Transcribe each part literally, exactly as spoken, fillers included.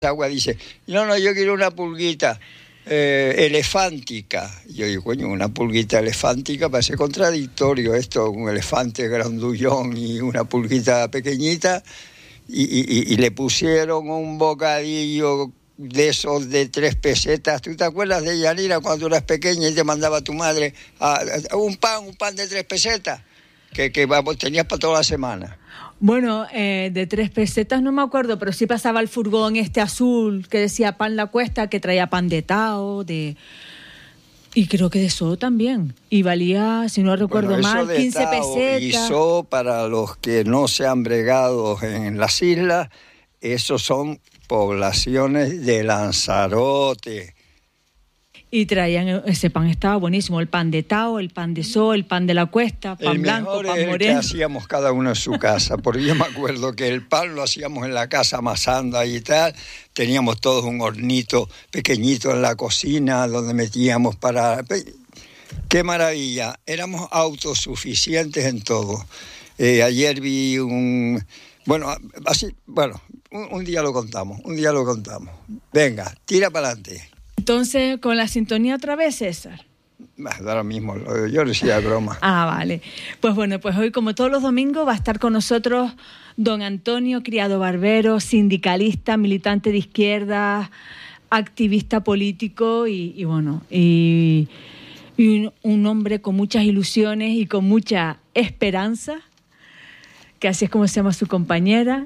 agua dice, no, no, yo quiero una pulguita eh, elefántica. Yo digo, coño, una pulguita elefántica parece contradictorio esto, un elefante grandullón y una pulguita pequeñita, y, y, y le pusieron un bocadillo de esos de tres pesetas. ¿Tú te acuerdas de Yanira cuando eras pequeña y te mandaba tu madre a, a un pan, un pan de tres pesetas? Que, que vamos, tenías para toda la semana. Bueno, eh, de tres pesetas no me acuerdo, pero sí pasaba el furgón este azul que decía Pan La Cuesta, que traía pan de Tao, de... y creo que de So también. Y valía, si no recuerdo bueno, mal, quince pesetas. Y So, para los que no se han bregado en las islas, esos son poblaciones de Lanzarote. Y traían, ese pan estaba buenísimo, el pan de Tao, el pan de So, el pan de La Cuesta, pan el blanco, pan moreno. El mejor es el que hacíamos cada uno en su casa, porque yo me acuerdo que el pan lo hacíamos en la casa amasando ahí y tal, teníamos todos un hornito pequeñito en la cocina donde metíamos para... ¡Qué maravilla! Éramos autosuficientes en todo. Eh, ayer vi un... Bueno, así, bueno, un, un día lo contamos, un día lo contamos. Venga, tira para adelante. Entonces, con la sintonía otra vez, César. Ahora mismo, yo decía broma. Ah, vale. Pues bueno, pues hoy, como todos los domingos, va a estar con nosotros don Antonio Criado Barbero, sindicalista, militante de izquierda, activista político y, y bueno, y, y un, un hombre con muchas ilusiones y con mucha esperanza, que así es como se llama su compañera.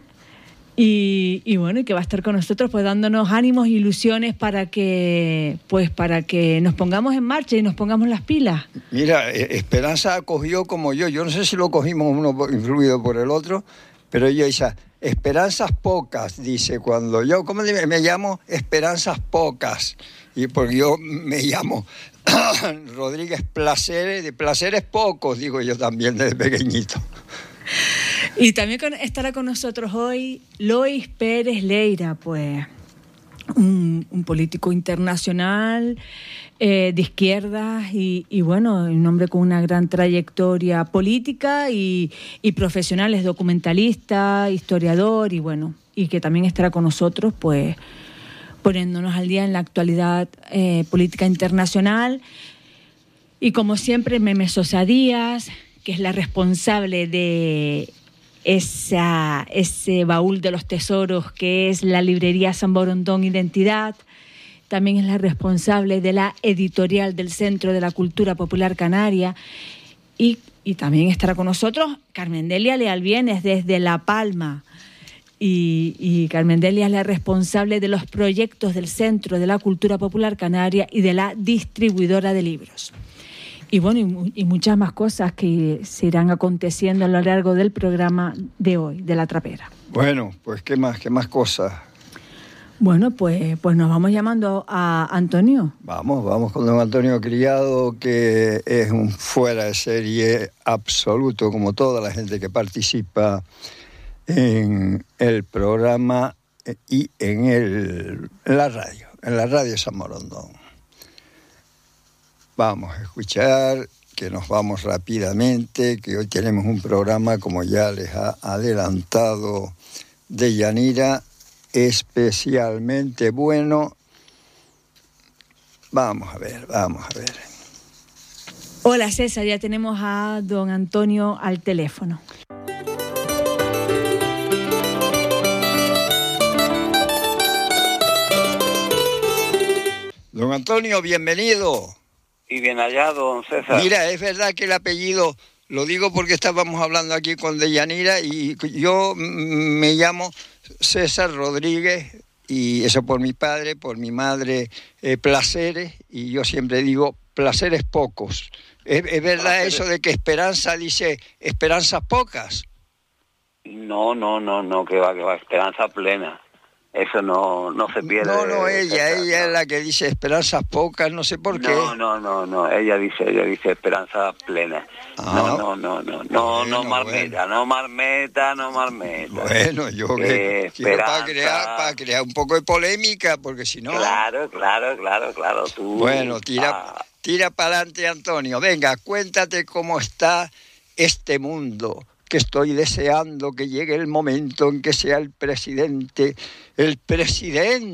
Y, y bueno, y que va a estar con nosotros pues dándonos ánimos e ilusiones para que pues para que nos pongamos en marcha y nos pongamos las pilas. Mira, Esperanza acogió como yo, yo no sé si lo cogimos uno influido por el otro, pero ella dice, esperanzas pocas, dice, cuando yo, ¿cómo me, me llamo? Esperanzas pocas, y porque yo me llamo Rodríguez Placeres, de placeres pocos, digo yo también desde pequeñito. Y también con, estará con nosotros hoy Lois Pérez Leira, pues un, un político internacional eh, de izquierdas y, y bueno, un hombre con una gran trayectoria política y, y profesional, es documentalista, historiador y bueno, y que también estará con nosotros pues poniéndonos al día en la actualidad eh, política internacional. Y como siempre, Meme Sosa Díaz, que es la responsable de esa, ese baúl de los tesoros que es la librería San Borondón Identidad. También es la responsable de la editorial del Centro de la Cultura Popular Canaria. Y, y también estará con nosotros Carmen Delia Leal Vienes desde La Palma. Y, y Carmen Delia es la responsable de los proyectos del Centro de la Cultura Popular Canaria y de la distribuidora de libros. Y bueno, y, y muchas más cosas que se irán aconteciendo a lo largo del programa de hoy, de La Trapera. Bueno, pues qué más, qué más cosas. Bueno, pues, pues nos vamos llamando a Antonio. Vamos, vamos con don Antonio Criado, que es un fuera de serie absoluto, como toda la gente que participa en el programa y en, el, en la radio, en la radio San Borondón. Vamos a escuchar, que nos vamos rápidamente, que hoy tenemos un programa, como ya les ha adelantado Deyanira, especialmente bueno. Vamos a ver, vamos a ver. Hola César, ya tenemos a don Antonio al teléfono. Don Antonio, bienvenido. Y bien hallado, don César. Mira, es verdad que el apellido, lo digo porque estábamos hablando aquí con Deyanira y yo me llamo César Rodríguez, y eso por mi padre, por mi madre, eh, Placeres, y yo siempre digo placeres pocos. ¿Es, es verdad placeres. Eso de que Esperanza dice esperanzas pocas? No, no, no, no, que va, que va, esperanza plena. Eso no, no se pierde. No, no, ella, ella no. Es la que dice esperanzas pocas, no sé por qué. No, no, no, no, ella dice, ella dice esperanza plena. Ah, no, no, no, no, no, bueno, no marmeta, bueno. no marmeta, no marmeta. Bueno, yo que, eh, quiero para crear, para crear un poco de polémica, porque si no... Claro, claro, claro, claro, tú... Bueno, tira, ah. tira para adelante, Antonio. Venga, cuéntate cómo está este mundo que estoy deseando que llegue el momento en que sea el presidente, el presidente